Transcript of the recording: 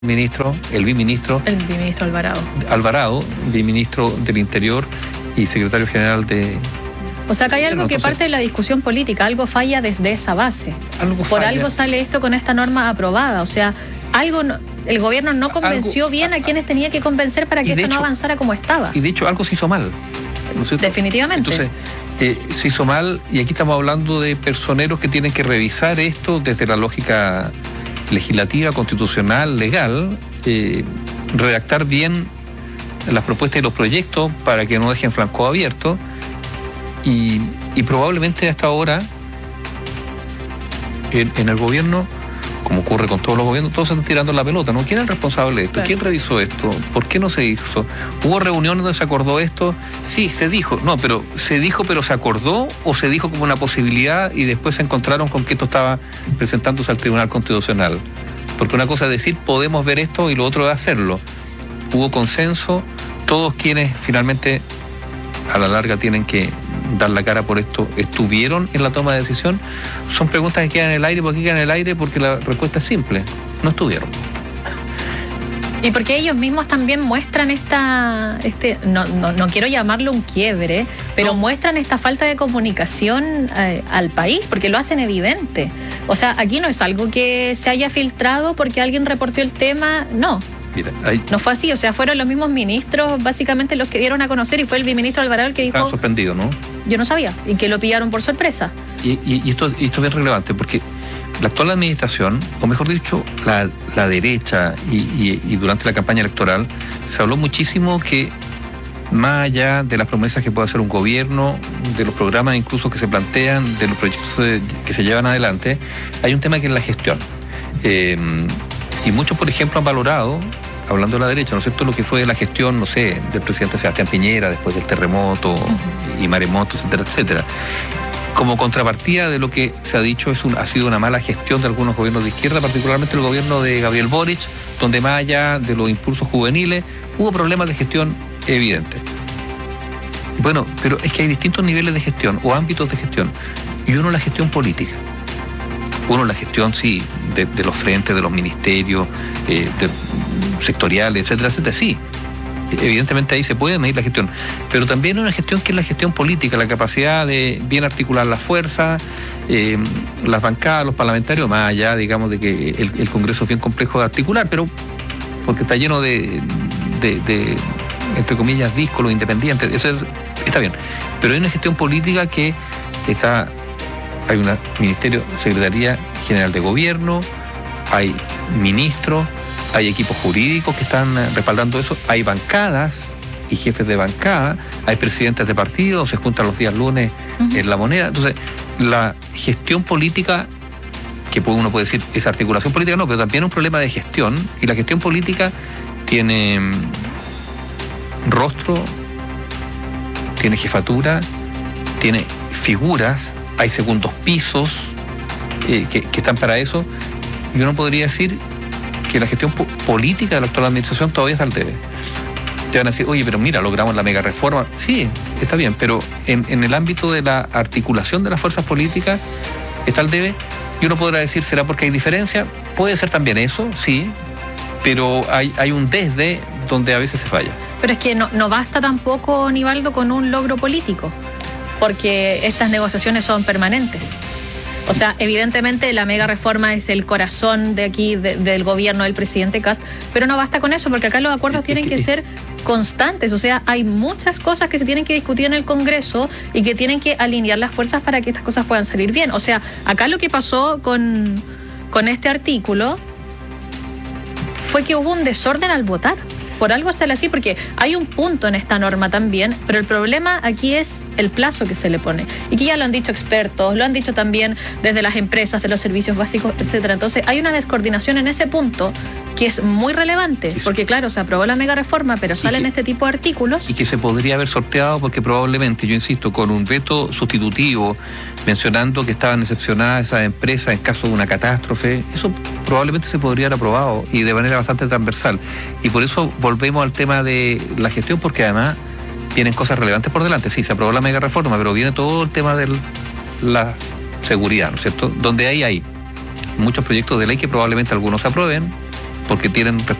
el biministro Alvarado, biministro del Interior y secretario general de... O sea, que hay algo que parte de la discusión política, algo falla desde esa base. Por algo sale esto con esta norma aprobada, o sea, el gobierno no convenció bien a quienes tenía que convencer para que esto no avanzara como estaba. Y de hecho algo se hizo mal, ¿no es cierto? Definitivamente. Entonces, se hizo mal y aquí estamos hablando de personeros que tienen que revisar esto desde la lógica legislativa, constitucional, legal, redactar bien las propuestas y los proyectos para que no dejen flanco abierto y probablemente hasta ahora en el gobierno, como ocurre con todos los gobiernos, todos se están tirando la pelota, ¿no? ¿Quién es el responsable de esto? Claro. ¿Quién revisó esto? ¿Por qué no se hizo? ¿Hubo reuniones donde se acordó esto? Sí, se dijo. No, pero ¿se dijo pero se acordó o se dijo como una posibilidad y después se encontraron con que esto estaba presentándose al Tribunal Constitucional? Porque una cosa es decir, podemos ver esto y lo otro es hacerlo. Hubo consenso, todos quienes finalmente a la larga tienen que dar la cara por esto, ¿estuvieron en la toma de decisión? Son preguntas que quedan en el aire. ¿Por qué quedan en el aire? Porque la respuesta es simple, no estuvieron. Y porque ellos mismos también muestran no quiero llamarlo un quiebre, pero muestran esta falta de comunicación al país, porque lo hacen evidente. O sea, aquí no es algo que se haya filtrado porque alguien reportó el tema, no. Mira, no fue así, o sea, fueron los mismos ministros básicamente los que dieron a conocer y fue el biministro Alvarado el que dijo... Estaba sorprendido, ¿no? Yo no sabía, y que lo pillaron por sorpresa. Y esto es bien relevante porque la actual administración, o mejor dicho, la derecha y durante la campaña electoral se habló muchísimo que más allá de las promesas que puede hacer un gobierno, de los programas incluso que se plantean, de los proyectos que se llevan adelante, hay un tema que es la gestión. Y muchos, por ejemplo, han valorado, hablando de la derecha, ¿no es cierto?, lo que fue la gestión, no sé, del presidente Sebastián Piñera después del terremoto y maremotos, etcétera, etcétera. Como contrapartida de lo que se ha dicho, ha sido una mala gestión de algunos gobiernos de izquierda, particularmente el gobierno de Gabriel Boric, donde más allá de los impulsos juveniles, hubo problemas de gestión evidentes. Bueno, pero es que hay distintos niveles de gestión o ámbitos de gestión, y uno la gestión política. Uno la gestión, sí, de los frentes, de los ministerios, sectoriales, etcétera, etcétera, sí. Evidentemente ahí se puede medir la gestión. Pero también hay una gestión que es la gestión política, la capacidad de bien articular las fuerzas, las bancadas, los parlamentarios, más allá, digamos, de que el Congreso es bien complejo de articular, pero porque está lleno de entre comillas, díscolos independientes, eso está bien. Pero hay una gestión política que hay un ministerio, Secretaría General de Gobierno, hay ministros, hay equipos jurídicos que están respaldando eso, hay bancadas y jefes de bancada, hay presidentes de partidos, se juntan los días lunes en La Moneda. Entonces, la gestión política, que uno puede decir es articulación política, no, pero también es un problema de gestión, y la gestión política tiene rostro, tiene jefatura, tiene figuras, hay segundos pisos que están para eso, y uno podría decir que la gestión política de la actual administración todavía está al debe. Te van a decir, oye, pero mira, logramos la mega reforma. Sí, está bien, pero en el ámbito de la articulación de las fuerzas políticas está al debe, y uno podrá decir, ¿será porque hay diferencia? Puede ser también eso, sí, pero hay un desde donde a veces se falla. Pero es que no basta tampoco, Nivaldo, con un logro político, porque estas negociaciones son permanentes. O sea, evidentemente la mega reforma es el corazón de aquí, del gobierno del presidente Kast, pero no basta con eso, porque acá los acuerdos tienen que ser constantes. O sea, hay muchas cosas que se tienen que discutir en el Congreso y que tienen que alinear las fuerzas para que estas cosas puedan salir bien. O sea, acá lo que pasó con este artículo fue que hubo un desorden al votar. Por algo sale así, porque hay un punto en esta norma también, pero el problema aquí es el plazo que se le pone. Y que ya lo han dicho expertos, lo han dicho también desde las empresas, de los servicios básicos, etcétera. Entonces hay una descoordinación en ese punto que es muy relevante, porque claro, se aprobó la mega reforma, pero salen este tipo de artículos. Y que se podría haber sorteado porque probablemente, yo insisto, con un veto sustitutivo, mencionando que estaban excepcionadas esas empresas en caso de una catástrofe, eso probablemente se podría haber aprobado y de manera bastante transversal. Y por eso volvemos al tema de la gestión, porque además vienen cosas relevantes por delante. Sí, se aprobó la mega reforma, pero viene todo el tema de la seguridad, ¿no es cierto? Donde hay muchos proyectos de ley que probablemente algunos se aprueben, porque tienen